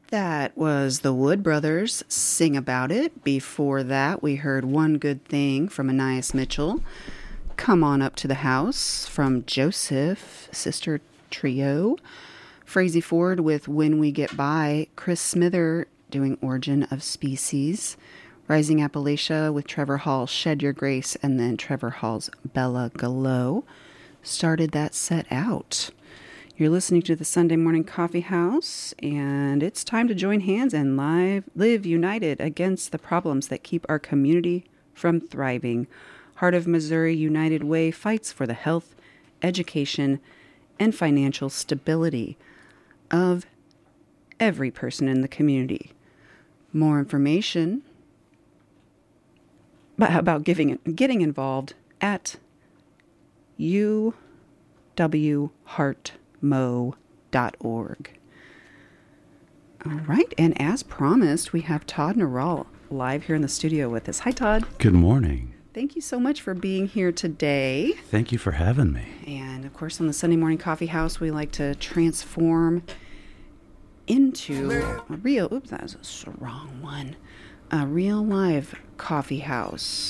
That was the Wood Brothers, Sing About It. Before that, we heard One Good Thing from Anais Mitchell. Come On Up to the House from Joseph, Sister Trio. Frazee Ford with When We Get By. Chris Smither doing Origin of Species. Rising Appalachia with Trevor Hall, Shed Your Grace, and then Trevor Hall's Bella Gallo started that set out. You're listening to the Sunday Morning Coffee House, and it's time to join hands and live united against the problems that keep our community from thriving. Heart of Missouri United Way fights for the health, education, and financial stability of every person in the community. More information about getting involved at uwheartmo.org. All right, and as promised, we have Todd Norall live here in the studio with us. Hi, Todd. Good morning. Thank you so much for being here today. Thank you for having me. And of course, on the Sunday Morning Coffee House, we like to transform into a real, oops, that was a wrong one, a real live coffee house.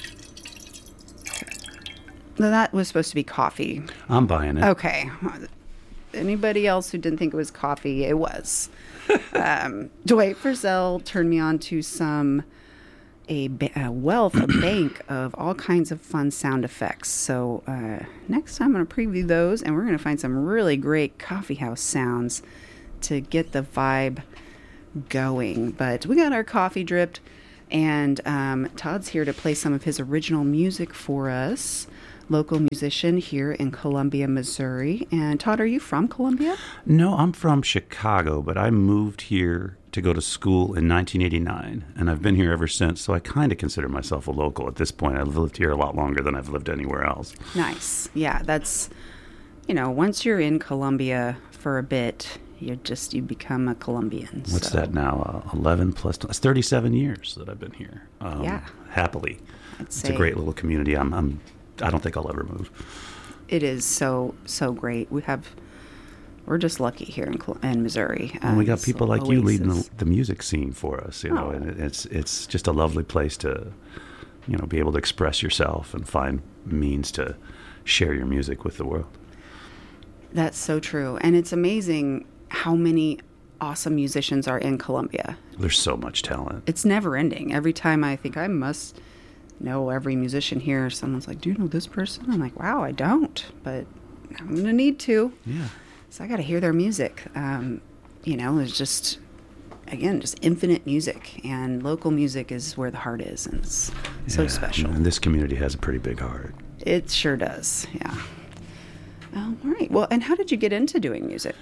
That was supposed to be coffee. I'm buying it. Okay. Anybody else who didn't think it was coffee, it was. Dwight Frizzell turned me on to a bank of all kinds of fun sound effects. So next time I'm going to preview those, and we're going to find some really great coffee house sounds to get the vibe going. But we got our coffee dripped, and Todd's here to play some of his original music for us. Local musician here in Columbia, Missouri. And Todd, are you from Columbia? No, I'm from Chicago, but I moved here to go to school in 1989, and I've been here ever since, so I kind of consider myself a local at this point. I've lived here a lot longer than I've lived anywhere else. Nice. Yeah, that's, once you're in Columbia for a bit, you become a Colombian. What's that now? 11 plus, it's 37 years that I've been here. Yeah. Happily. It's a great little community. I don't think I'll ever move. It is so great. We're just lucky here in Missouri. And we got people like you leading the music scene for us, and it's just a lovely place to, be able to express yourself and find means to share your music with the world. That's so true. And it's amazing how many awesome musicians are in Columbia. There's so much talent. It's never ending. Every time I think I must know every musician here, someone's like, do you know this person? I'm like, wow, I don't, but I'm going to need to. Yeah. So I got to hear their music. There's just infinite music, and local music is where the heart is, and it's so special. And this community has a pretty big heart. It sure does, yeah. All right. Well, and how did you get into doing music?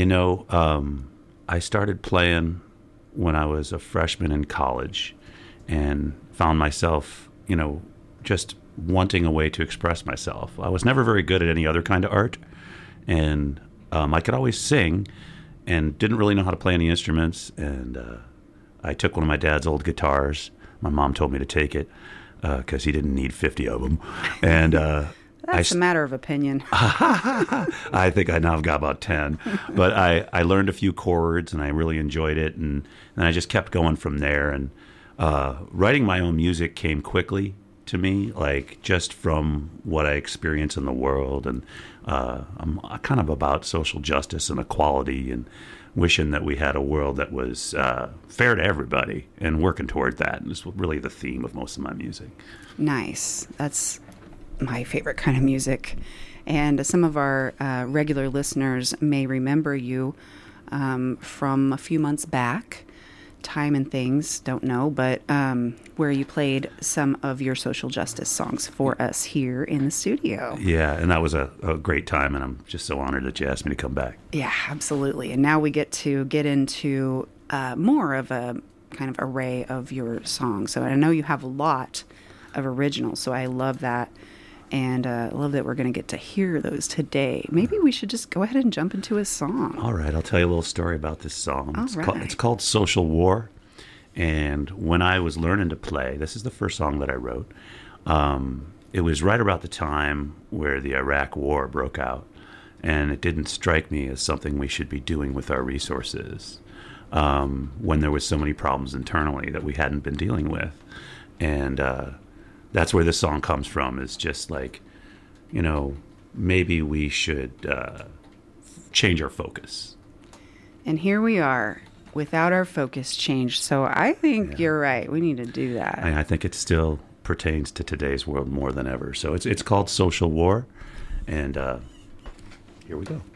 I started playing when I was a freshman in college and found myself, just wanting a way to express myself. I was never very good at any other kind of art, and I could always sing and didn't really know how to play any instruments, and I took one of my dad's old guitars. My mom told me to take it because he didn't need 50 of them. And that's a matter of opinion. I think I now have got about 10. But I learned a few chords, and I really enjoyed it, and I just kept going from there. And writing my own music came quickly to me, just from what I experience in the world. And I'm kind of about social justice and equality, and wishing that we had a world that was fair to everybody, and working toward that. And it's really the theme of most of my music. Nice. That's my favorite kind of music. And some of our regular listeners may remember you from a few months back. Time and things, don't know, but where you played some of your social justice songs for us here in the studio. Yeah, and that was a great time, and I'm just so honored that you asked me to come back. Yeah, absolutely. And now we get into more of a kind of array of your songs. So I know you have a lot of originals, so I love that. And I love that we're going to get to hear those today. Maybe we should just go ahead and jump into a song. All right, I'll tell you a little story about this song. All It's called Social War. And when I was learning to play, this is the first song that I wrote. It was right about the time where the Iraq War broke out. And it didn't strike me as something we should be doing with our resources. when there was so many problems internally that we hadn't been dealing with. And that's where this song comes from, is just like, maybe we should change our focus. And here we are, without our focus changed. So I think you're right. We need to do that. I think it still pertains to today's world more than ever. So it's called Social War. And here we go.